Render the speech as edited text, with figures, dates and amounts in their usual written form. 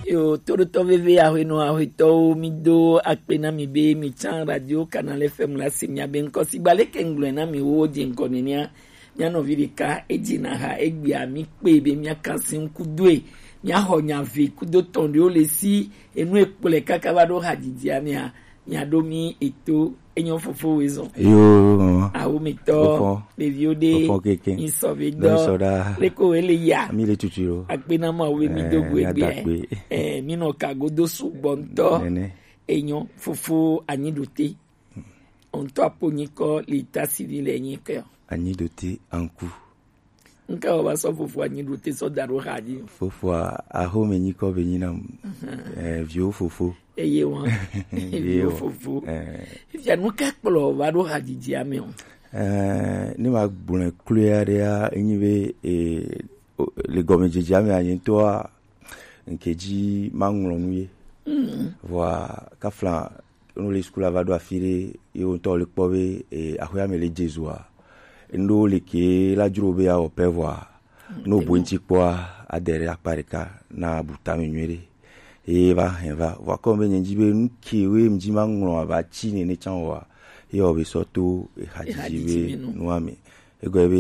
Yo toto veve ahweno ahweto mido akpena mibe mi chan radio Canal FM la sinya ben ko si bale kenglo na mi wo di nkonenia nya no virika ejina ha egbia mi pe be mi akansin kudwe mi ahonya ve kudo tondi o le si enu epole kakabado hadidi amia nya domi eto enyon fofo wezo yo awu mito le viode insovedo leko ele ya mi le tuturo akpena ma we mi dogu egbe mi no kagodo subonto enyon fofo anidote onto aponiko l'état civil enyike anidote anku nka wa so fofo anidote so daro hadi fofo a home nyiko benyina vio fofo eye won vio fofo ifia no ka kpolo wa do hadi di ame ni ma gbon clear ya enyibe le gomeje jame ayin to nkeji manglon nuye wa kafla no le school avado afire yo to le pobe ahoya mele jezua ndo le ke la jurobe ya opevwa no bonti kwa adere aparika na butami nwere eva wa kombe njibe nkiwe mjima ngro aba chini ne chanwa yo be soto hajibe nuame ego